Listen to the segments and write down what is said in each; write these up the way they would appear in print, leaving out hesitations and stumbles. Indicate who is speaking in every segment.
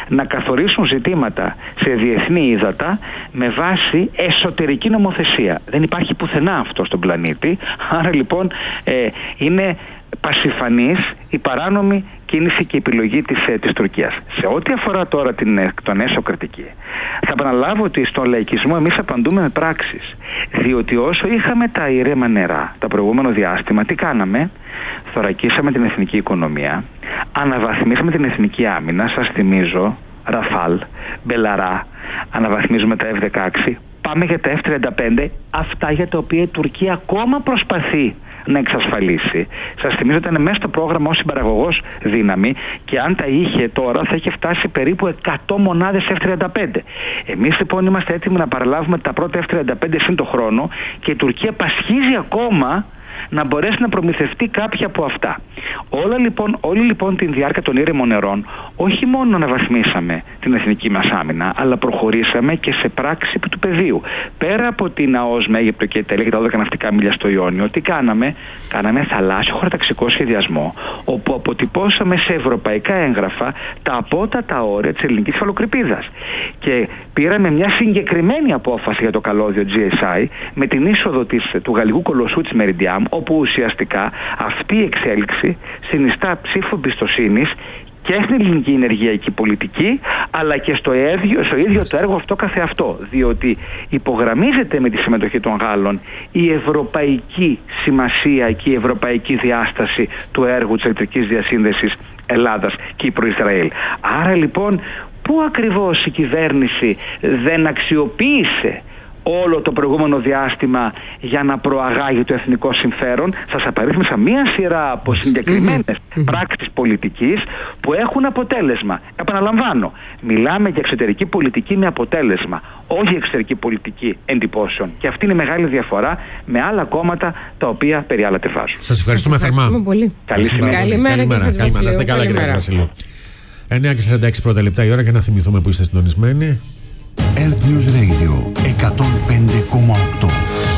Speaker 1: να καθορίσουν ζητήματα σε διεθνή ύδατα με βάση εσωτερική νομοθεσία. Δεν υπάρχει πουθενά αυτό στον πλανήτη. Άρα λοιπόν είναι πασιφανής η παράνομη κίνηση και επιλογή της Τουρκίας. Σε ό,τι αφορά τώρα τον έσω κριτική, θα επαναλάβω ότι στον λαϊκισμό εμείς απαντούμε με πράξεις. Διότι όσο είχαμε τα ήρεμα νερά το προηγούμενο διάστημα, τι κάναμε? Θωρακίσαμε την εθνική οικονομία, αναβαθμίσαμε την εθνική άμυνα, σας θυμίζω, Ραφάλ, Μπελαρά, αναβαθμίζουμε τα F-16, πάμε για τα F-35, αυτά για τα οποία η Τουρκία ακόμα προσπαθεί να εξασφαλίσει. Σας θυμίζω ότι ήταν μέσα στο πρόγραμμα ως συμπαραγωγός δύναμη και αν τα είχε τώρα θα είχε φτάσει περίπου 100 μονάδες F-35. Εμείς λοιπόν είμαστε έτοιμοι να παραλάβουμε τα πρώτα F-35 σύν το χρόνο και η Τουρκία πασχίζει ακόμα να μπορέσει να προμηθευτεί κάποια από αυτά. Όλη λοιπόν την διάρκεια των ήρεμων νερών όχι μόνο αναβαθμίσαμε την εθνική μας άμυνα, αλλά προχωρήσαμε και σε πράξη του πεδίου. Πέρα από την ΑΟΣ με Αίγυπτο και Ιταλία και τα 12 ναυτικά μίλια στο Ιόνιο, τι κάναμε? Κάναμε θαλάσσιο χωροταξικό σχεδιασμό, όπου αποτυπώσαμε σε ευρωπαϊκά έγγραφα τα απότατα όρια της ελληνικής κεφαλοκρηπίδας. Και πήραμε μια συγκεκριμένη απόφαση για το καλώδιο GSI με την είσοδο του γαλλικού κολοσσού της Meridiam, όπου ουσιαστικά αυτή η εξέλιξη συνιστά ψήφο εμπιστοσύνης και στην ελληνική ενεργειακή πολιτική, αλλά και στο ίδιο το έργο αυτό καθεαυτό. Διότι υπογραμμίζεται με τη συμμετοχή των Γάλλων η ευρωπαϊκή σημασία και η ευρωπαϊκή διάσταση του έργου της ηλεκτρικής διασύνδεσης Ελλάδας και Κύπρου-Ισραήλ. Άρα λοιπόν, πού ακριβώς η κυβέρνηση δεν αξιοποίησε όλο το προηγούμενο διάστημα για να προαγάγει το εθνικό συμφέρον? Σας απαρίθμησα μία σειρά από συγκεκριμένες πράξεις πολιτικής που έχουν αποτέλεσμα. Επαναλαμβάνω, μιλάμε για εξωτερική πολιτική με αποτέλεσμα, όχι εξωτερική πολιτική εντυπώσεων. Και αυτή είναι η μεγάλη διαφορά με άλλα κόμματα τα οποία περί άλλα τεφάζουν.
Speaker 2: Σας ευχαριστούμε θερμά.
Speaker 3: Καλημέρα.
Speaker 2: Να είστε καλά, κύριε Βασιλείου. 9:46 πρώτα λεπτά η ώρα για να θυμηθούμε που είστε συντονισμένοι.
Speaker 4: Earth News Radio 105,8.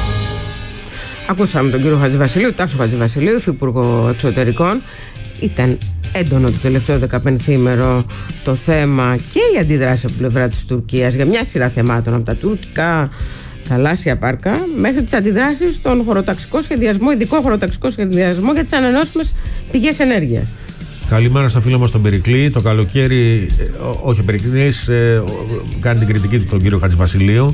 Speaker 3: Ακούσαμε τον κύριο Χατζηβασιλείου, Τάσο Χατζηβασιλείου, υφυπουργό εξωτερικών. Ήταν έντονο το τελευταίο 15ήμερο το θέμα και η αντίδραση από την πλευρά της Τουρκίας για μια σειρά θεμάτων, από τα τουρκικά θαλάσσια πάρκα μέχρι τις αντιδράσεις στον χωροταξικό σχεδιασμό, ειδικό χωροταξικό σχεδιασμό για τις ανανεώσιμες πηγές ενέργειας.
Speaker 2: Καλημέρα στο φίλο μας τον Περικλή. Το καλοκαίρι, όχι ο Περικλής, κάνει την κριτική του τον κύριο Χατζηβασιλείου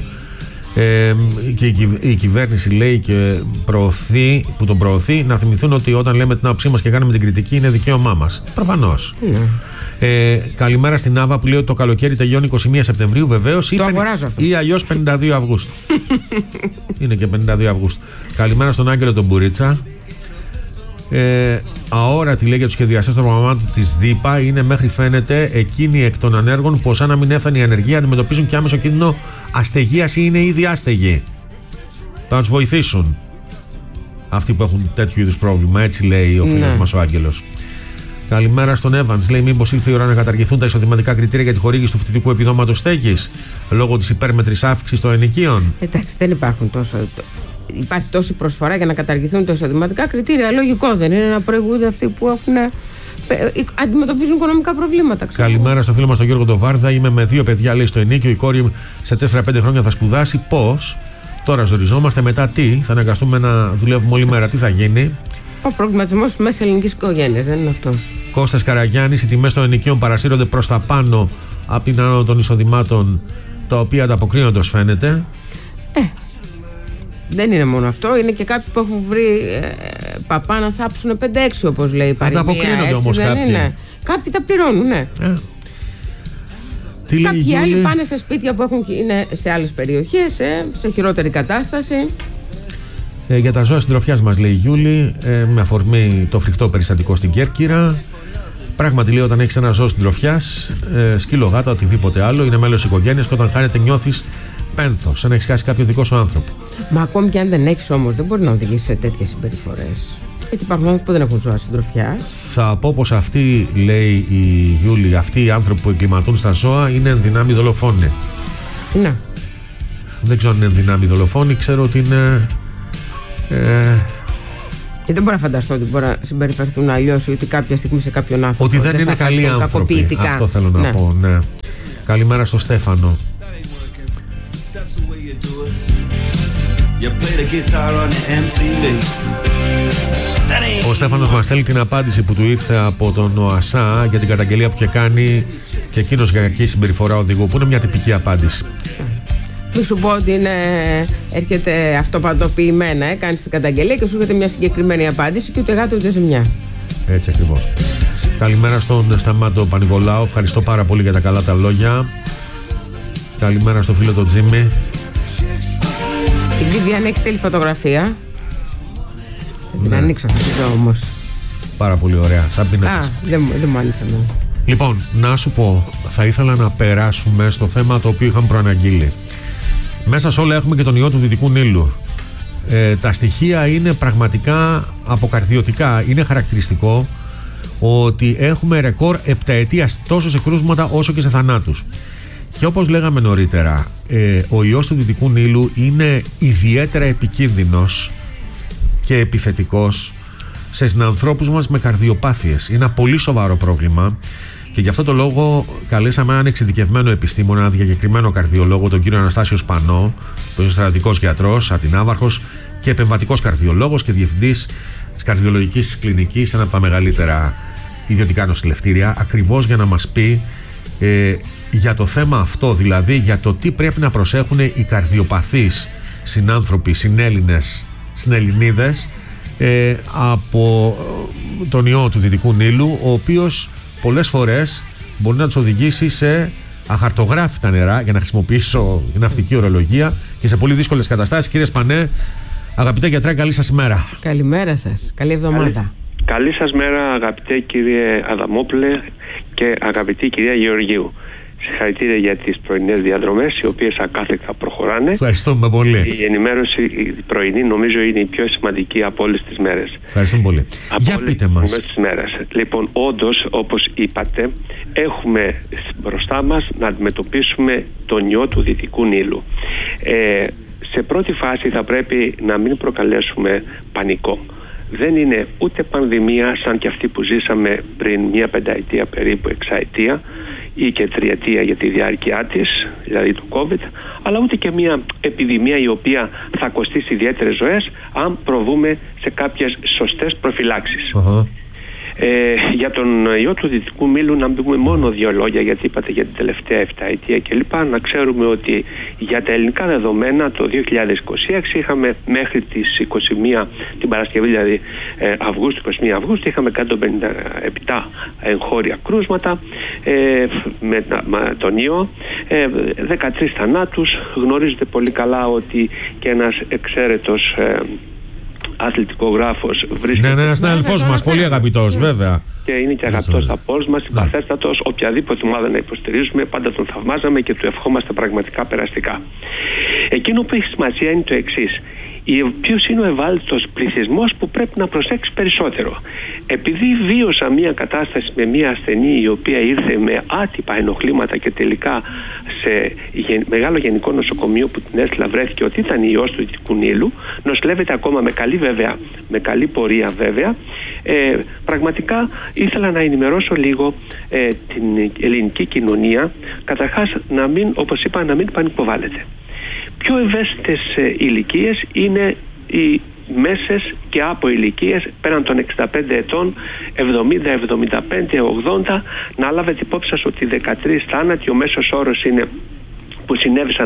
Speaker 2: και η κυβέρνηση λέει και τον προωθεί να θυμηθούν ότι όταν λέμε την άποψή μας και κάνουμε την κριτική είναι δικαίωμά μας. Προφανώς. Καλημέρα στην Άβα που λέει ότι το καλοκαίρι τελειώνει 21 Σεπτεμβρίου, βεβαίως, ή αλλιώς 52 Αυγούστου. Είναι και 52 Αυγούστου. Καλημέρα στον Άγγελο τον Μπουρίτσα. Αόρατη λέει για τους σχεδιαστές των προγραμμάτων της ΔΥΠΑ είναι μέχρι φαίνεται εκείνοι εκ των ανέργων που σαν να μην έφτανε η ανεργία αντιμετωπίζουν και άμεσο κίνδυνο αστεγίας ή είναι ήδη άστεγοι. Θα τους βοηθήσουν αυτοί που έχουν τέτοιου είδους πρόβλημα, έτσι λέει ο φίλος μας ο Άγγελος. Καλημέρα στον Evans. Λέει: μήπως ήρθε η ώρα να καταργηθούν τα εισοδηματικά κριτήρια για τη χορήγηση του φοιτητικού επιδόματος στέγης λόγω της υπέρμετρης αύξησης των ενοικίων?
Speaker 3: Εντάξει, δεν υπάρχουν τόσο. Υπάρχει τόση προσφορά για να καταργηθούν τα εισοδηματικά κριτήρια. Λογικό δεν είναι να προηγούνται αυτοί που αντιμετωπίζουν οικονομικά προβλήματα?
Speaker 2: Καλημέρα στο φίλο μας τον Γιώργο Ντοβάρδα. Είμαι με 2 παιδιά, λέει, στο ενίκιο. Η κόρη σε 4-5 χρόνια θα σπουδάσει. Πώς? Τώρα ζοριζόμαστε. Μετά τι? Θα αναγκαστούμε να δουλεύουμε όλη μέρα. Τι θα γίνει?
Speaker 3: Ο προβληματισμός μέσα ελληνικής οικογένειας δεν είναι αυτός.
Speaker 2: Κώστας Καραγιάννης. Οι τιμές των ενοικίων παρασύρονται προς τα πάνω από την άνω των εισοδημάτων, τα οποία ανταποκρίνονται ως φαίνεται.
Speaker 3: Δεν είναι μόνο αυτό, είναι και κάποιοι που έχουν βρει παπά να θάψουν 5-6, όπως λέει η παροιμία.
Speaker 2: Ανταποκρίνονται όμως κάποιοι.
Speaker 3: Είναι. Κάποιοι τα πληρώνουν, ναι. Κάποιοι άλλοι πάνε σε σπίτια που είναι σε άλλες περιοχές, σε χειρότερη κατάσταση.
Speaker 2: Για τα ζώα συντροφιάς μας λέει η Γιούλη, με αφορμή το φρικτό περιστατικό στην Κέρκυρα. Πράγματι λέει, όταν έχεις ένα ζώο συντροφιάς, σκύλο, γάτα, οτιδήποτε άλλο, είναι μέλος οικογένειας και όταν χάνεται νιώθεις πένθος, σαν να έχεις χάσει κάποιο δικό σου άνθρωπο.
Speaker 3: Μα ακόμη και αν δεν έχεις όμως, δεν μπορεί να οδηγήσει σε τέτοιες συμπεριφορές. Γιατί υπάρχουν άνθρωποι που δεν έχουν ζώα συντροφιά.
Speaker 2: Θα πω πως αυτοί, λέει η Γιούλη, αυτοί οι άνθρωποι που εγκληματούν στα ζώα είναι ενδυνάμει δολοφόνοι.
Speaker 3: Ναι.
Speaker 2: Δεν ξέρω αν είναι ενδυνάμει δολοφόνοι, ξέρω ότι είναι.
Speaker 3: Και δεν μπορώ να φανταστώ ότι μπορεί να συμπεριφερθούν αλλιώς ή ότι κάποια στιγμή σε κάποιον άνθρωπο.
Speaker 2: Ότι δεν είναι καλοί άνθρωποι. Αυτό θέλω να πω, ναι. Καλημέρα στο Στέφανο. Ο Στέφανος μας στέλνει την απάντηση που του ήρθε από τον ΟΑΣΑ για την καταγγελία που είχε κάνει και εκείνος για κακή συμπεριφορά οδηγού, που είναι μια τυπική απάντηση.
Speaker 3: Μη σου πω ότι έρχεται αυτοπατοποιημένα, κάνεις την καταγγελία και σου έρχεται μια συγκεκριμένη απάντηση και ούτε γάτο ούτε ζημιά. Έτσι
Speaker 2: ακριβώς. Καλημέρα στον Σταμάτο Πανικολάου. Ευχαριστώ πάρα πολύ για τα καλά τα λόγια. Καλημέρα στο φίλο τον Τζίμι.
Speaker 3: Η Vivian έχει στείλει φωτογραφία. Θα την ανοίξω αυτό όμως.
Speaker 2: Πάρα πολύ ωραία. Σαν πίνακας.
Speaker 3: Δεν μου άνοιξε.
Speaker 2: Λοιπόν, να σου πω, θα ήθελα να περάσουμε στο θέμα το οποίο είχαμε προαναγγείλει. Μέσα σε όλα έχουμε και τον ιό του Δυτικού Νείλου. Τα στοιχεία είναι πραγματικά αποκαρδιωτικά. Είναι χαρακτηριστικό ότι έχουμε ρεκόρ επταετίας τόσο σε κρούσματα όσο και σε θανάτους. Και όπως λέγαμε νωρίτερα, ο ιός του Δυτικού Νείλου είναι ιδιαίτερα επικίνδυνος και επιθετικός σε συνανθρώπους μας με καρδιοπάθειες. Είναι ένα πολύ σοβαρό πρόβλημα και γι' αυτό το λόγο καλέσαμε έναν εξειδικευμένο επιστήμονα, έναν διακεκριμένο καρδιολόγο, τον κύριο Αναστάσιο Σπανό, που είναι στρατιωτικός γιατρός, ατινάβαρχος και επεμβατικός καρδιολόγος και διευθυντής της καρδιολογικής κλινικής, ένα από τα μεγαλύτερα ιδιωτικά νοσηλευτήρια, ακριβώς για να μας πει για το θέμα αυτό, δηλαδή για το τι πρέπει να προσέχουν οι καρδιοπαθείς συνάνθρωποι, συνέλληνες, συνελληνίδες από τον ιό του Δυτικού Νείλου, ο οποίος πολλές φορές μπορεί να τους οδηγήσει σε αχαρτογράφητα νερά, για να χρησιμοποιήσω ναυτική ορολογία, και σε πολύ δύσκολες καταστάσεις. Κύριε Σπανέ, αγαπητέ γιατρέ, καλή σας ημέρα.
Speaker 3: Καλημέρα σας, καλή εβδομάδα.
Speaker 5: Καλή σας μέρα, αγαπητέ κύριε Αδαμόπουλε και αγαπητή κυρία Γεωργίου. Συγχαρητήρια για τις πρωινές διαδρομές, οι οποίες ακάθεκτα προχωράνε.
Speaker 2: Ευχαριστούμε πολύ.
Speaker 5: Η ενημέρωση η πρωινή νομίζω είναι η πιο σημαντική από όλες τις μέρες.
Speaker 2: Ευχαριστούμε πολύ. Για πείτε μας.
Speaker 5: Τις μέρες. Λοιπόν, όντως, όπως είπατε, έχουμε μπροστά μας να αντιμετωπίσουμε τον ιό του Δυτικού Νείλου. Σε πρώτη φάση θα πρέπει να μην προκαλέσουμε πανικό. Δεν είναι ούτε πανδημία σαν και αυτή που ζήσαμε πριν μια πενταετία, περίπου εξαετία ή και τριετία για τη διάρκεια της, δηλαδή του COVID, αλλά ούτε και μια επιδημία η οποία θα κοστίσει ιδιαίτερες ζωές αν προβούμε σε κάποιες σωστές προφυλάξεις. Για τον ιό του Δυτικού Νείλου να πούμε μόνο δύο λόγια, γιατί είπατε για την τελευταία 7 ετία κλπ. Να ξέρουμε ότι για τα ελληνικά δεδομένα το 2026 είχαμε μέχρι τις 21, την Παρασκευή δηλαδή Αυγούστου, 21 Αυγούστου, είχαμε 157 εγχώρια κρούσματα με τον ιό, 13 θανάτους. Γνωρίζετε πολύ καλά ότι και ένας εξαίρετος αθλητικογράφος βρίσκεται.
Speaker 2: Ναι, ένας συναδελφός μας, πολύ αγαπητός, βέβαια.
Speaker 5: Και είναι και αγαπητός από όλους μας, συμπαθέστατος. Οποιαδήποτε ομάδα να υποστηρίζουμε, πάντα τον θαυμάζαμε και του ευχόμαστε πραγματικά περαστικά. Εκείνο που έχει σημασία είναι το εξής. Ποιος είναι ο ευάλωτος πληθυσμός που πρέπει να προσέξει περισσότερο? Επειδή βίωσα μια κατάσταση με μια ασθενή η οποία ήρθε με άτυπα ενοχλήματα και τελικά σε μεγάλο γενικό νοσοκομείο που την έστειλα βρέθηκε ότι ήταν ιός του Δυτικού Νείλου, νοσηλεύεται ακόμα με καλή πορεία βέβαια, πραγματικά ήθελα να ενημερώσω λίγο την ελληνική κοινωνία, καταρχάς όπως είπα, να μην πανικοβάλλεται. Πιο ευαίσθητες ηλικίες είναι οι μέσες και από ηλικίες πέραν των 65 ετών, 70, 75, 80. Να λάβετε υπόψη σας ότι 13 θάνατοι, ο μέσος όρος είναι που συνέβησαν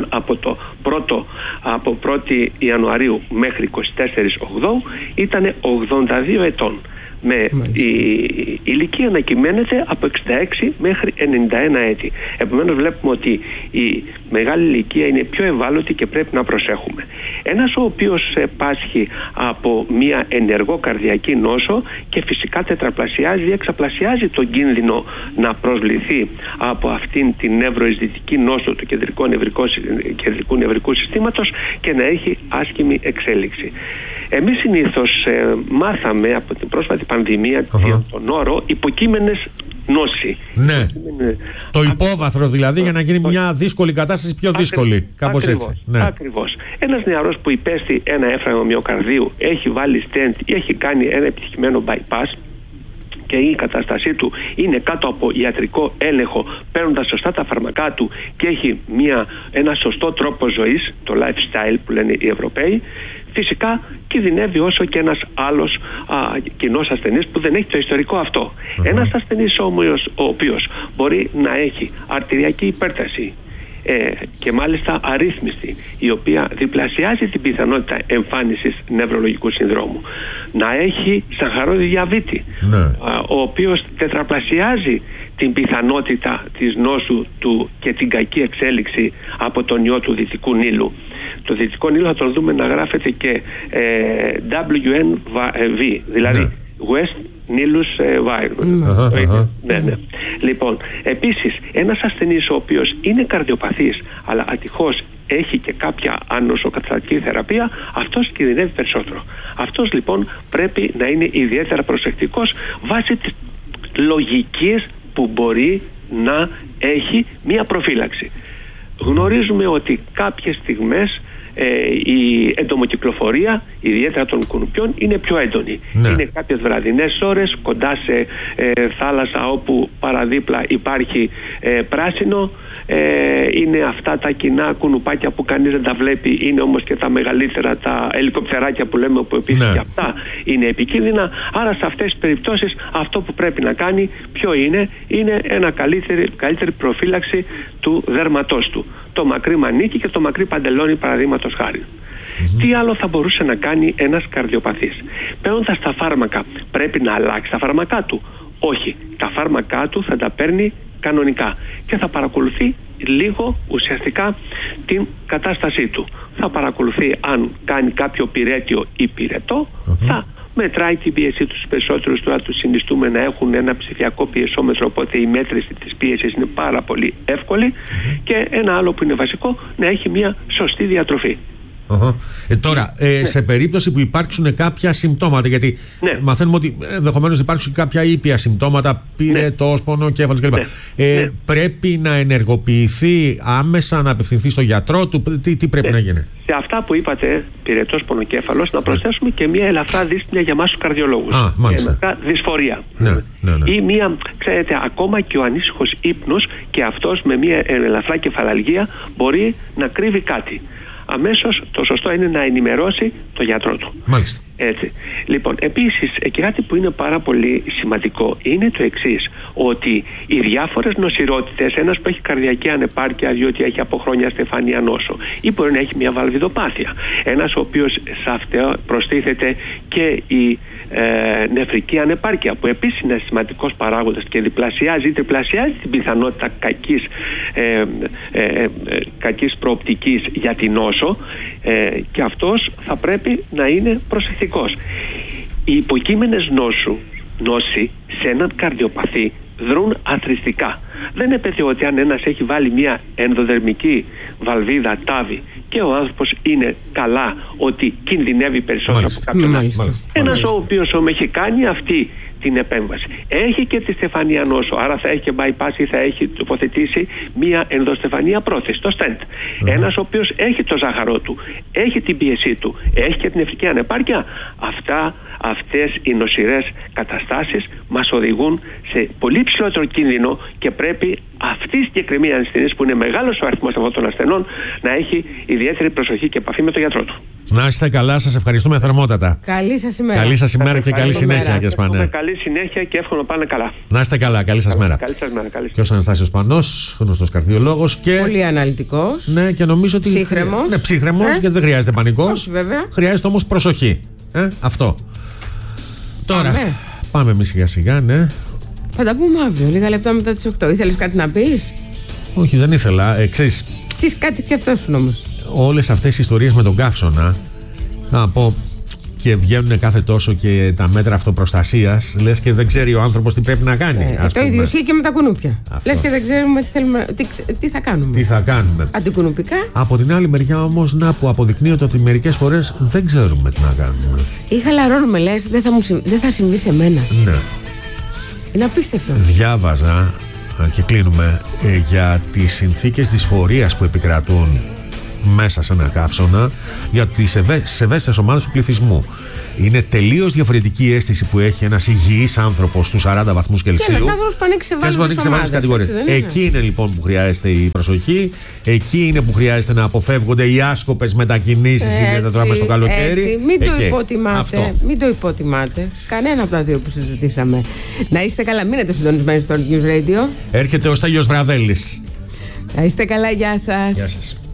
Speaker 5: από 1η Ιανουαρίου μέχρι 24/8 ήταν 82 ετών. Με η ηλικία να κυμαίνεται από 66 μέχρι 91 έτη. Επομένως βλέπουμε ότι η μεγάλη ηλικία είναι πιο ευάλωτη και πρέπει να προσέχουμε. Ένας ο οποίος πάσχει από μια ενεργό καρδιακή νόσο και φυσικά τετραπλασιάζει, εξαπλασιάζει τον κίνδυνο να προσβληθεί από αυτήν την νευροεισδυτική νόσο του κεντρικού νευρικού συστήματος και να έχει άσχημη εξέλιξη. Εμείς συνήθως μάθαμε από την πρόσφατη πανδημία τον όρο υποκείμενες νόσοι.
Speaker 2: Ναι. Το υπόβαθρο δηλαδή, για να γίνει μια δύσκολη κατάσταση πιο δύσκολη. Κάπως έτσι. Ναι.
Speaker 5: Ακριβώς. Ένας νεαρός που υπέστη ένα έφραγμα μυοκαρδίου, έχει βάλει stent ή έχει κάνει ένα επιτυχημένο bypass και η κατάστασή του είναι κάτω από ιατρικό έλεγχο, παίρνοντας σωστά τα φάρμακά του και έχει ένα σωστό τρόπο ζωής, το lifestyle που λένε οι Ευρωπαίοι, φυσικά κινδυνεύει όσο και ένας άλλος κοινός ασθενής που δεν έχει το ιστορικό αυτό. Ένας ασθενής όμως ο οποίος μπορεί να έχει αρτηριακή υπέρταση και μάλιστα αρρύθμιστη, η οποία διπλασιάζει την πιθανότητα εμφάνισης νευρολογικού συνδρόμου, να έχει σαχαρώδη διαβήτη, ο οποίος τετραπλασιάζει την πιθανότητα της νόσου του και την κακή εξέλιξη από τον ιό του Δυτικού Νείλου. Το Δυτικό Νείλο θα το δούμε να γράφεται και WNV, δηλαδή West Νείλους Virus. Λοιπόν, επίσης, ένας ασθενής ο οποίος είναι καρδιοπαθής, αλλά ατυχώς έχει και κάποια ανοσοκαταστατική θεραπεία, αυτός κινδυνεύει περισσότερο. Αυτός λοιπόν πρέπει να είναι ιδιαίτερα προσεκτικός βάσει της λογικής που μπορεί να έχει μία προφύλαξη. Γνωρίζουμε ότι κάποιες στιγμές η εντομοκυκλοφορία, ιδιαίτερα των κουνουπιών, είναι πιο έντονη. Είναι κάποιες βραδινές ώρες κοντά σε θάλασσα όπου παραδίπλα υπάρχει πράσινο. Είναι αυτά τα κοινά κουνουπάκια που κανείς δεν τα βλέπει, είναι όμως και τα μεγαλύτερα, τα ελικοπτεράκια που λέμε, που επίσης και αυτά είναι επικίνδυνα. Άρα σε αυτές τις περιπτώσεις αυτό που πρέπει να κάνει ποιο είναι ένα καλύτερη προφύλαξη του δέρματός του. Το μακρύ μανίκι και το μακρύ παντελόνι, παραδείγματος χάρη. Τι άλλο θα μπορούσε να κάνει ένας καρδιοπαθής? Παίρνοντας τα φάρμακα, πρέπει να αλλάξει τα φάρμακά του? Όχι. Τα φάρμακά του θα τα παίρνει κανονικά και θα παρακολουθεί λίγο ουσιαστικά την κατάστασή του. Θα παρακολουθεί αν κάνει κάποιο πυρέτιο ή πυρετό, θα μετράει την πίεσή του. Στους περισσότερους τώρα τους συνιστούμε να έχουν ένα ψηφιακό πιεσόμετρο, οπότε η μέτρηση της πίεσης είναι πάρα πολύ εύκολη, και ένα άλλο που είναι βασικό, να έχει μια σωστή διατροφή.
Speaker 2: Τώρα, σε περίπτωση που υπάρξουν κάποια συμπτώματα, γιατί μαθαίνουμε ότι ενδεχομένως υπάρξουν κάποια ήπια συμπτώματα, πυρετός, πόνο κέφαλος κλπ. Πρέπει να ενεργοποιηθεί άμεσα, να απευθυνθεί στο γιατρό του? Τι πρέπει να γίνει?
Speaker 5: Σε αυτά που είπατε, πυρετός, πονοκέφαλος, να προσθέσουμε και μια ελαφρά δύσπνοια για εμάς τους καρδιολόγους. Ελαφρά δυσφορία. Ή μια, ξέρετε, ακόμα και ο ανήσυχος ύπνος, και αυτός με μια ελαφρά κεφαλαλγία μπορεί να κρύβει κάτι. Αμέσως το σωστό είναι να ενημερώσει το γιατρό του.
Speaker 2: Μάλιστα.
Speaker 5: Έτσι. Λοιπόν, επίσης, και κάτι που είναι πάρα πολύ σημαντικό είναι το εξής, ότι οι διάφορες νοσηρότητες, ένας που έχει καρδιακή ανεπάρκεια διότι έχει από χρόνια στεφανία νόσο, ή μπορεί να έχει μια βαλβιδοπάθεια, ένας ο οποίος σε αυτό προστίθεται και η νεφρική ανεπάρκεια, που επίσης είναι σημαντικός παράγοντας και διπλασιάζει ή τριπλασιάζει την πιθανότητα κακής προοπτικής για την νόσο, και αυτός θα πρέπει να είναι προσεκτικός. Οι υποκείμενες νόσοι σε έναν καρδιοπαθή δρούν αθροιστικά. Δεν είναι ότι αν ένας έχει βάλει μια ενδοδερμική βαλβίδα τάβη και ο άνθρωπος είναι καλά, ότι κινδυνεύει περισσότερο από κάποιον άλλο. Ένας ο οποίος όμως έχει κάνει αυτή την επέμβαση, έχει και τη στεφανία νόσο, άρα θα έχει και bypass ή θα έχει τοποθετήσει μία ενδοστεφανία πρόθεση, το stent. Ένας ο οποίος έχει το ζάχαρό του, έχει την πίεσή του, έχει και την νεφρική ανεπάρκεια, αυτές οι νοσηρές καταστάσεις μας οδηγούν σε πολύ ψηλότερο κίνδυνο, και πρέπει αυτή η συγκεκριμένη ασθενής, που είναι μεγάλος ο αριθμός αυτών των ασθενών, να έχει ιδιαίτερη προσοχή και επαφή με τον γιατρό του.
Speaker 2: Να είστε καλά, σας ευχαριστούμε θερμότατα.
Speaker 3: Καλή σας ημέρα.
Speaker 2: Καλή σας ημέρα και καλή συνέχεια, κύριε Σπανέ.
Speaker 5: Καλή συνέχεια και εύχομαι να πάνε καλά.
Speaker 2: Να είστε καλά, καλή σας μέρα.
Speaker 5: Καλή σας μέρα.
Speaker 2: Και ο Αναστάσιος Σπανός, γνωστός καρδιολόγος και
Speaker 3: πολύ αναλυτικός.
Speaker 2: Ναι, και νομίζω ότι
Speaker 3: ψύχρεμος.
Speaker 2: Ναι, ψύχρεμος, γιατί δεν χρειάζεται πανικός.
Speaker 3: Βέβαια.
Speaker 2: Χρειάζεται όμως προσοχή. Αυτό. Τώρα, πάμε εμείς σιγά σιγά, ναι.
Speaker 3: Θα τα πούμε αύριο, λίγα λεπτά μετά τις 8. Ήθελες κάτι να πεις?
Speaker 2: Όχι, δεν ήθελα. Ξέρεις,
Speaker 3: κάτι σκεφτόσουν όμως?
Speaker 2: Όλες αυτές οι ιστορίες με τον καύσωνα, να πω, και βγαίνουν κάθε τόσο και τα μέτρα αυτοπροστασίας, λες και δεν ξέρει ο άνθρωπος τι πρέπει να κάνει.
Speaker 3: Το ίδιο ισχύει και με τα κουνούπια. Λες και δεν ξέρουμε τι θα κάνουμε.
Speaker 2: Τι θα κάνουμε.
Speaker 3: Αντικουνουπικά.
Speaker 2: Από την άλλη μεριά όμως, να που αποδεικνύεται ότι μερικές φορές δεν ξέρουμε τι να κάνουμε.
Speaker 3: Ή χαλαρώνουμε, λες, δεν θα συμβεί σε μένα.
Speaker 2: Ναι.
Speaker 3: Είναι απίστευτο.
Speaker 2: Διάβαζα, και κλείνουμε, για τις συνθήκες δυσφορίας που επικρατούν μέσα σε ένα καύσωνα για τις ευαίσθητες ομάδες του πληθυσμού. Είναι τελείως διαφορετική η αίσθηση που έχει ένας υγιής άνθρωπος στους 40 βαθμούς Κελσίου.
Speaker 3: Και ένας άνθρωπος που ανήκει σε ευάλωτες
Speaker 2: κατηγορίες. Εκεί είναι λοιπόν που χρειάζεται η προσοχή. Εκεί είναι που χρειάζεται να αποφεύγονται οι άσκοπες μετακινήσεις, ιδιαίτερα τώρα μες στο καλοκαίρι.
Speaker 3: Έτσι. Μην το υποτιμάτε. Κανένα από τα δύο που συζητήσαμε. Να είστε καλά, μείνετε συντονισμένοι στο News Radio.
Speaker 2: Έρχεται ο Στέλιος Βραδέλης.
Speaker 3: Να είστε καλά, γεια σας.
Speaker 2: Γεια σας.